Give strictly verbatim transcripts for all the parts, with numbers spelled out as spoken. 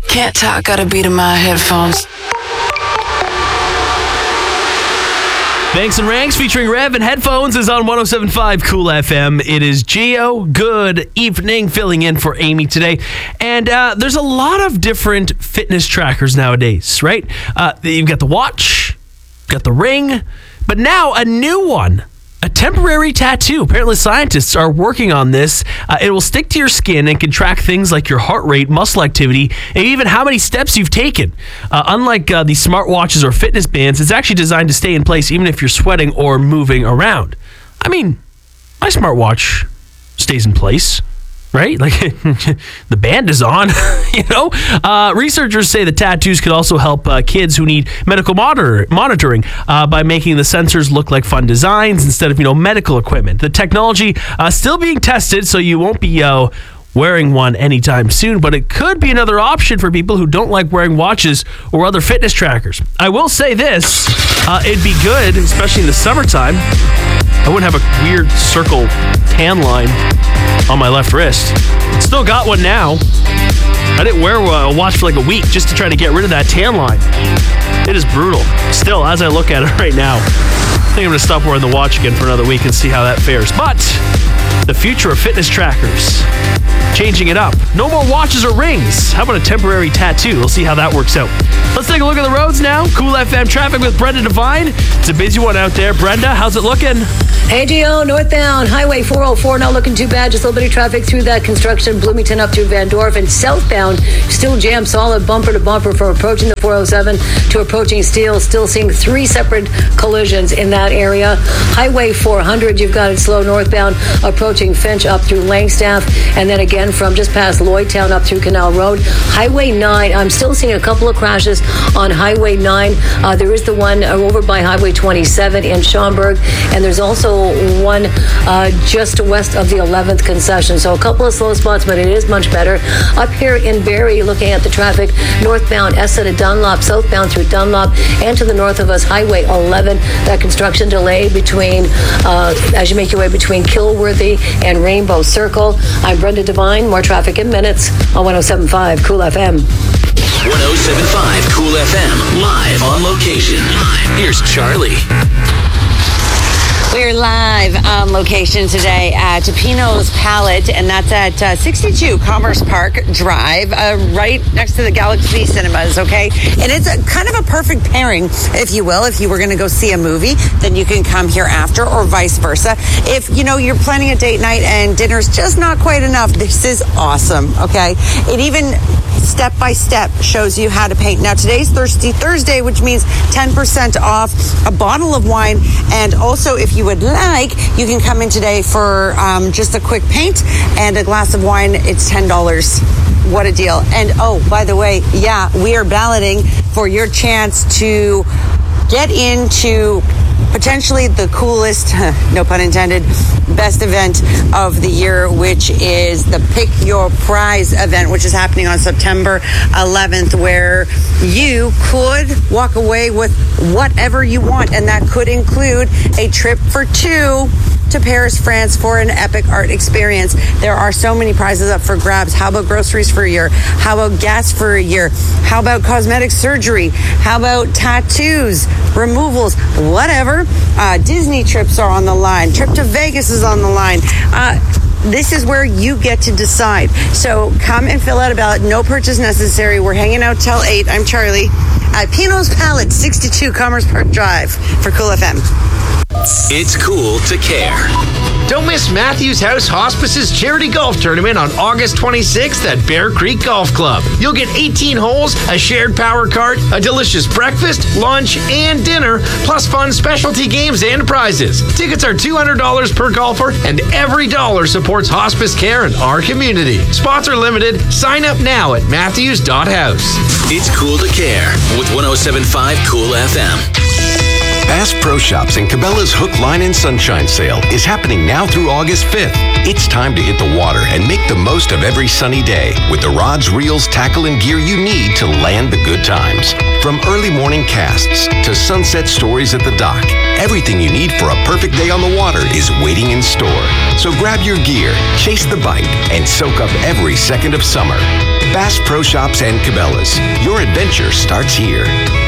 Can't talk, gotta beat in my headphones. Banks and Ranks featuring Rev and Headphones is on one oh seven point five Cool F M. It is Gio. Good evening, filling in for Amy today. And uh, there's a lot of different fitness trackers nowadays, right? Uh, you've got the watch, you've got the ring, but now a new one. A temporary tattoo. Apparently scientists are working on this. Uh, it will stick to your skin and can track things like your heart rate, muscle activity, and even how many steps you've taken. Uh, unlike uh, the smartwatches or fitness bands, it's actually designed to stay in place even if you're sweating or moving around. I mean, my smartwatch stays in place, right? Like the band is on, you know? Uh, researchers say the tattoos could also help uh, kids who need medical monitor- monitoring uh, by making the sensors look like fun designs instead of, you know, medical equipment. The technology uh, still being tested, so you won't be uh, wearing one anytime soon, but it could be another option for people who don't like wearing watches or other fitness trackers. I will say this, uh, it'd be good, especially in the summertime. I wouldn't have a weird circle tan line on my left wrist. Still got one now. I didn't wear a watch for like a week just to try to get rid of that tan line. It is brutal. Still, as I look at it right now, I think I'm going to stop wearing the watch again for another week and see how that fares. But the future of fitness trackers, changing it up. No more watches or rings. How about a temporary tattoo? We'll see how that works out. Let's take a look at the roads now. Cool F M traffic with Brenda Devine. It's a busy one out there. Brenda, how's it looking? Hey, Gio, northbound, Highway four oh four, not looking too bad. Just a little bit of traffic through that construction, Bloomington up through Van Dorp, and southbound, still jammed solid, bumper to bumper from approaching the four oh seven to approaching Steele. Still seeing three separate collisions in that area. Highway four hundred, you've got it slow northbound, approaching Finch up through Langstaff, and then again from just past Lloydtown up through Canal Road. Highway nine, I'm still seeing a couple of crashes on Highway nine. Uh, there is the one over by Highway twenty-seven in Schaumburg, and there's also one uh, just west of the eleventh concession. So a couple of slow spots, but it is much better. Up here in Barrie, looking at the traffic, northbound Essa to Dunlop, southbound through Dunlop, and to the north of us, Highway eleven. That construction delay between, uh, as you make your way between Kilworthy and Rainbow Circle. I'm Brenda Devine. More traffic in minutes on one oh seven point five Cool F M. one oh seven point five Cool F M, live on location. Here's Charlie. We're live on location today at Pino's Palette, and that's at uh, sixty-two Commerce Park Drive, uh, right next to the Galaxy Cinemas, okay? And it's a, kind of a perfect pairing, if you will. If you were going to go see a movie, then you can come here after, or vice versa. If, you know, you're planning a date night and dinner's just not quite enough, this is awesome, okay? It even step by step shows you how to paint. Now, today's Thirsty Thursday, which means ten percent off a bottle of wine, and also if you would like, you can come in today for um, just a quick paint and a glass of wine. It's ten dollars. What a deal. And oh, by the way, yeah, we are balloting for your chance to get into potentially the coolest, no pun intended, best event of the year, which is the Pick Your Prize event, which is happening on September eleventh, where you could walk away with whatever you want, and that could include a trip for two to Paris, France for an epic art experience. There are so many prizes up for grabs. How about groceries for a year? How about gas for a year? How about cosmetic surgery? How about tattoos, removals, whatever? Uh, Disney trips are on the line. Trip to Vegas is on the line. Uh, This is where you get to decide. So come and fill out a ballot. No purchase necessary. We're hanging out till eight. I'm Charlie at Pino's Palette, sixty-two Commerce Park Drive for Cool F M. It's cool to care. Don't miss Matthews House Hospice's charity golf tournament on August twenty-sixth at Bear Creek Golf Club. You'll get eighteen holes, a shared power cart, a delicious breakfast, lunch, and dinner, plus fun specialty games and prizes. Tickets are two hundred dollars per golfer, and every dollar supports hospice care in our community. Spots are limited. Sign up now at matthews dot house. It's cool to care with one oh seven point five Cool F M. Bass Pro Shops and Cabela's Hook, Line, and Sunshine sale is happening now through August fifth. It's time to hit the water and make the most of every sunny day with the rods, reels, tackle, and gear you need to land the good times. From early morning casts to sunset stories at the dock, everything you need for a perfect day on the water is waiting in store. So grab your gear, chase the bite, and soak up every second of summer. Bass Pro Shops and Cabela's. Your adventure starts here.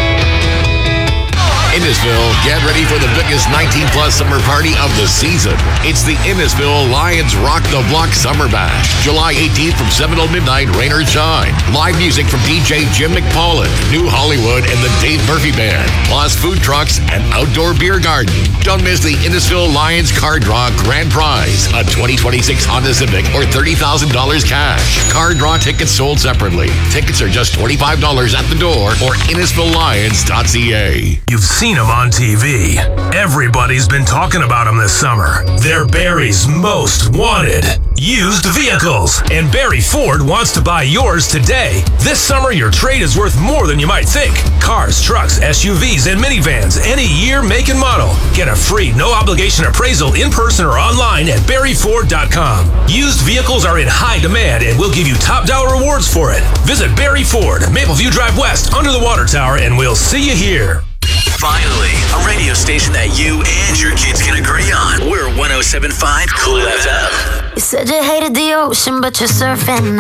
Innisfil, get ready for the biggest nineteen plus summer party of the season. It's the Innisfil Lions Rock the Block Summer Bash. July eighteenth from seven till midnight, rain or shine. Live music from D J Jim McPaulin, New Hollywood, and the Dave Murphy Band. Plus food trucks and outdoor beer garden. Don't miss the Innisfil Lions Card Draw Grand Prize. A twenty twenty-six Honda Civic or thirty thousand dollars cash. Card Draw tickets sold separately. Tickets are just twenty-five dollars at the door or Innisfil Lions dot c a. You've seen them on T V. Everybody's been talking about them this summer. They're Barry's most wanted used vehicles, and Barry Ford wants to buy yours today. This summer, your trade is worth more than you might think. Cars, trucks, S U Vs, and minivans, any year, make, and model. Get a free, no-obligation appraisal in person or online at barry ford dot com. Used vehicles are in high demand, and we'll give you top-dollar rewards for it. Visit Barry Ford, Mapleview Drive West, under the water tower, and we'll see you here. Finally, a radio station that you and your kids can agree on. We're one oh seven point five Cool F M. You said you hated the ocean, but you're surfing